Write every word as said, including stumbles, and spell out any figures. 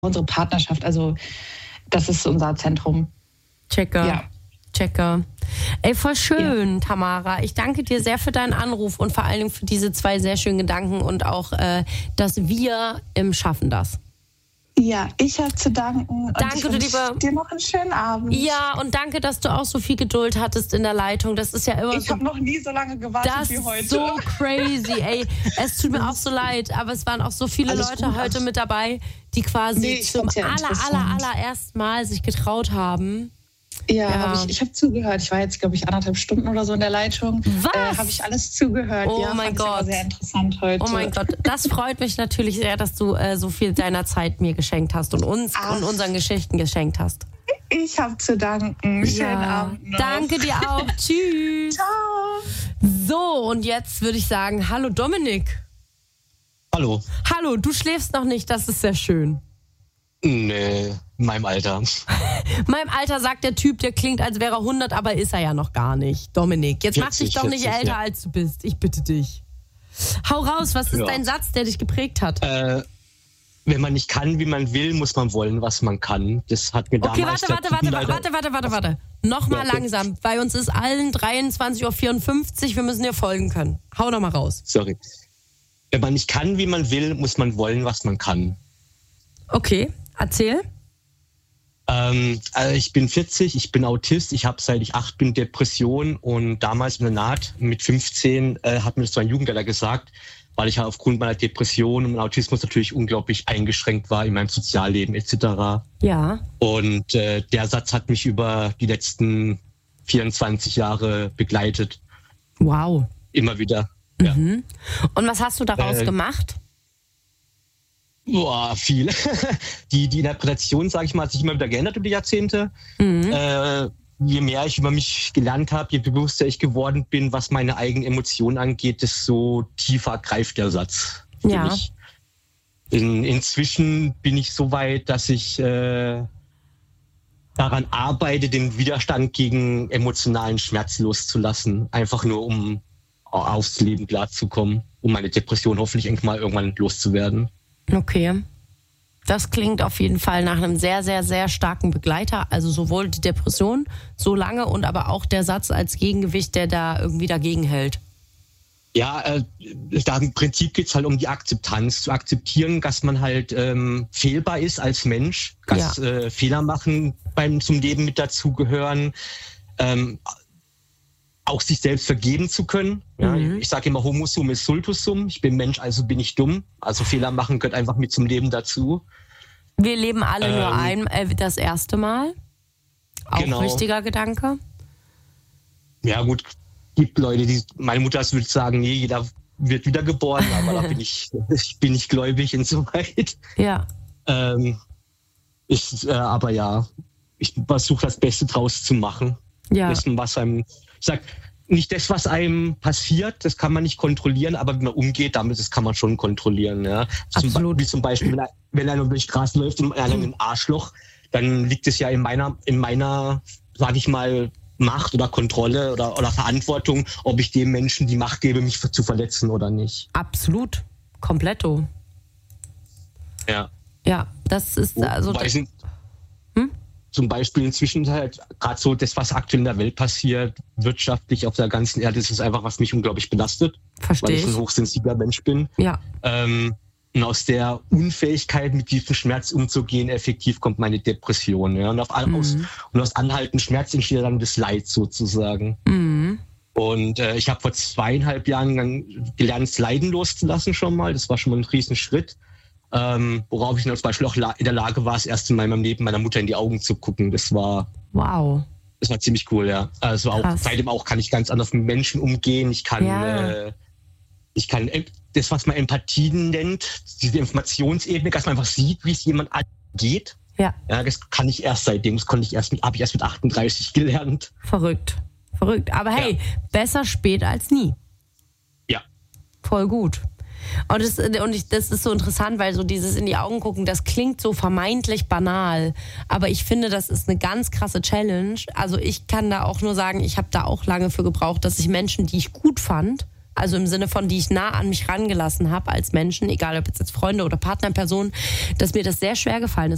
unsere Partnerschaft. Also das ist unser Zentrum. Checker. Ja. Checker. Ey, voll schön, Ja. Tamara. Ich danke dir sehr für deinen Anruf und vor allen Dingen für diese zwei sehr schönen Gedanken und auch, äh, dass wir im Schaffen das. Ja, ich habe zu danken. Und Danke, ich du wünsche lieber- dir noch einen schönen Abend. Ja, und danke, dass du auch so viel Geduld hattest in der Leitung. Das ist ja immer Ich so... habe noch nie so lange gewartet Das wie heute. ist so crazy, ey. Es tut mir auch so leid, aber es waren auch so viele Alles Leute gut, heute alles- mit dabei, die quasi Nee, ich zum fand's ja aller, aller, interessant. allerersten Mal sich getraut haben. Ja, Ja. Hab ich, ich habe zugehört. Ich war jetzt, glaube ich, anderthalb Stunden oder so in der Leitung. Was? Äh, habe ich alles zugehört. Oh ja, mein fand's aber Gott. sehr interessant heute. Oh mein Gott, das freut mich natürlich sehr, dass du äh, so viel deiner Zeit mir geschenkt hast und uns Ach. und unseren Geschichten geschenkt hast. Ich habe zu danken. Schönen Ja. Abend noch. Danke dir auch. Tschüss. Ciao. So, und jetzt würde ich sagen, hallo Dominik. Hallo. Hallo, du schläfst noch nicht, das ist sehr schön. Nee, in meinem Alter. Meinem Alter sagt der Typ, der klingt, als wäre er hundert, aber ist er ja noch gar nicht. Dominik, jetzt mach dich vierzig, doch nicht vierzig, älter, ja. als du bist. Ich bitte dich. Hau raus, was ist Ja. dein Satz, der dich geprägt hat? Äh, wenn man nicht kann, wie man will, muss man wollen, was man kann. Das hat mir Okay, damals... warte, warte, der warte, Gruppenleiter- warte, warte, warte, warte. Nochmal Ja, okay. langsam. Bei uns ist allen dreiundzwanzig Uhr vierundfünfzig. Wir müssen dir folgen können. Hau noch mal raus. Sorry. Wenn man nicht kann, wie man will, muss man wollen, was man kann. Okay, erzähl. Ähm, also ich bin vierzig, ich bin Autist, ich habe seit ich acht bin Depression und damals in der Naht mit fünfzehn äh, hat mir das so ein Jugendleiter gesagt, weil ich halt aufgrund meiner Depression und meinem Autismus natürlich unglaublich eingeschränkt war in meinem Sozialleben et cetera. Ja. Und äh, der Satz hat mich über die letzten vierundzwanzig Jahre begleitet. Wow. Immer wieder. Ja. Mhm. Und was hast du daraus Äh, gemacht? Boah, viel. Die, die Interpretation, sage ich mal, hat sich immer wieder geändert über die Jahrzehnte. Mhm. Äh, je mehr ich über mich gelernt habe, je bewusster ich geworden bin, was meine eigenen Emotionen angeht, desto tiefer greift der Satz für Ja. mich. In, inzwischen bin ich so weit, dass ich äh, daran arbeite, den Widerstand gegen emotionalen Schmerz loszulassen. Einfach nur, um aufs Leben klarzukommen, um meine Depression hoffentlich irgendwann mal irgendwann loszuwerden. Okay. Das klingt auf jeden Fall nach einem sehr, sehr, sehr starken Begleiter. Also sowohl die Depression so lange und aber auch der Satz als Gegengewicht, der da irgendwie dagegen hält. Ja, äh, da im Prinzip geht's halt um die Akzeptanz. Zu akzeptieren, dass man halt ähm, fehlbar ist als Mensch, dass Ja. äh, Fehler machen beim zum Leben mit dazugehören, ähm, auch sich selbst vergeben zu können. Ja, Mhm. ich sage immer, Homo sum ist sultus sum. Ich bin Mensch, also bin ich dumm. Also Fehler machen gehört einfach mit zum Leben dazu. Wir leben alle nur Ähm, ein, äh, das erste Mal. Auch Genau. richtiger Gedanke. Ja gut, gibt Leute, die, meine Mutter würde sagen, nee, jeder wird wiedergeboren, aber da bin ich, ich bin nicht gläubig insoweit. Ja. Ähm, ich, äh, aber ja, ich versuche das Beste draus zu machen. Ja. Dessen, was einem, ich sag, nicht das, was einem passiert, das kann man nicht kontrollieren, aber wie man umgeht, damit das kann man schon kontrollieren. Ja. Zum, Absolut. Be- wie zum Beispiel, wenn, er- wenn einer über die Straße läuft und einer in ein Arschloch, dann liegt es ja in meiner, in meiner, sag ich mal, Macht oder Kontrolle oder, oder Verantwortung, ob ich dem Menschen die Macht gebe, mich zu verletzen oder nicht. Absolut. Kompletto. Ja. Ja, das ist also. Wobei sind, Hm? Zum Beispiel inzwischen halt gerade so das, was aktuell in der Welt passiert, wirtschaftlich auf der ganzen Erde, das ist einfach, was mich unglaublich belastet, weil Verstehe ich ein ich. hochsensibler Mensch bin. Ja. Ähm, und aus der Unfähigkeit, mit diesem Schmerz umzugehen, effektiv kommt meine Depression. Ja? Und, auf, Mhm. aus, und aus anhaltendem Schmerz entsteht dann das Leid sozusagen. Mhm. Und äh, ich habe vor zweieinhalb Jahren dann gelernt, das Leiden loszulassen schon mal. Das war schon mal ein Riesenschritt. Ähm, worauf ich dann zum Beispiel auch la- in der Lage war, das erste Mal in meinem Leben meiner Mutter in die Augen zu gucken. Das war, Wow. das war ziemlich cool, ja. Also auch Krass. seitdem auch kann ich ganz anders mit Menschen umgehen. Ich kann, Ja. äh, ich kann em- das, was man Empathie nennt, diese Informationsebene, dass man einfach sieht, wie es jemand geht. Ja. Ja, das kann ich erst seitdem. Das konnte ich erst mit, habe ich erst mit achtunddreißig gelernt. Verrückt. Verrückt. Aber hey, Ja. besser spät als nie. Ja. Voll gut. Und, das, und ich, das ist so interessant, weil so dieses in die Augen gucken, das klingt so vermeintlich banal. Aber ich finde, das ist eine ganz krasse Challenge. Also ich kann da auch nur sagen, ich habe da auch lange für gebraucht, dass ich Menschen, die ich gut fand, also im Sinne von, die ich nah an mich rangelassen habe als Menschen, egal ob jetzt Freunde oder Partnerpersonen, dass mir das sehr schwer gefallen ist.